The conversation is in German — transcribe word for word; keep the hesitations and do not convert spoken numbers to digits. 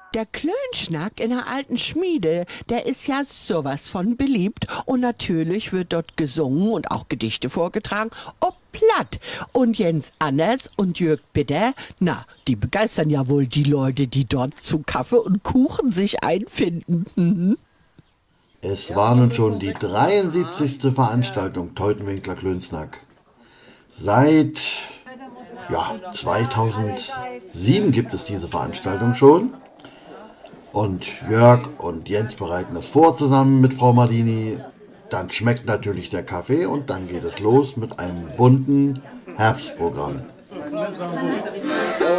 Der Klönschnack in der alten Schmiede, der ist ja sowas von beliebt. Und natürlich wird dort gesungen und auch Gedichte vorgetragen. Oh, platt. Und Jens Anners und Jörg Bitter, na, die begeistern ja wohl die Leute, die dort zu Kaffee und Kuchen sich einfinden. Mhm. Es war nun schon die dreiundsiebzigste Veranstaltung Teutenwinkler Klönsnack. Seit ja, zweitausendsieben gibt es diese Veranstaltung schon. Und Jörg und Jens bereiten das vor zusammen mit Frau Mardini. Dann schmeckt natürlich der Kaffee und dann geht es los mit einem bunten Herbstprogramm.